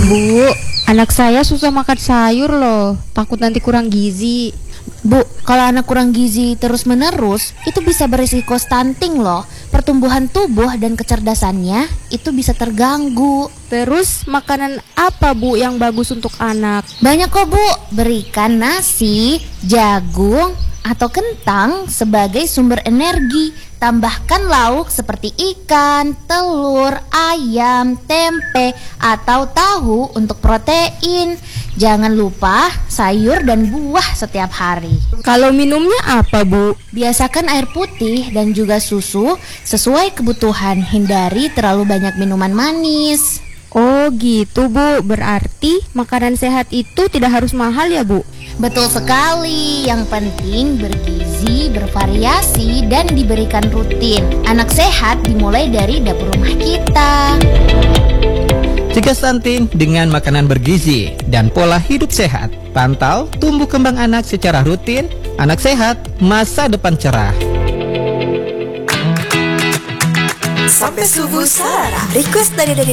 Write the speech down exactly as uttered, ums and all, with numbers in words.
Bu, anak saya susah makan sayur loh. Takut nanti kurang gizi. Bu, kalau anak kurang gizi terus-menerus, itu bisa berisiko stunting loh. Pertumbuhan tubuh dan kecerdasannya itu bisa terganggu. Terus makanan apa Bu yang bagus untuk anak? Banyak kok Bu, berikan nasi, jagung, atau kentang sebagai sumber energi. Tambahkan lauk seperti ikan, telur, ayam, tempe, atau tahu untuk protein. Jangan lupa sayur dan buah setiap hari. Kalau minumnya apa Bu? Biasakan air putih dan juga susu sesuai kebutuhan. Hindari terlalu banyak minuman manis. Oh gitu Bu, berarti makanan sehat itu tidak harus mahal ya Bu? Betul sekali, yang penting bergizi, bervariasi, dan diberikan rutin. Anak sehat dimulai dari dapur rumah kita. Cegah stunting dengan makanan bergizi dan pola hidup sehat. Pantau tumbuh kembang anak secara rutin. Anak sehat, masa depan cerah. Sampai subuh Sarara. Request dari dari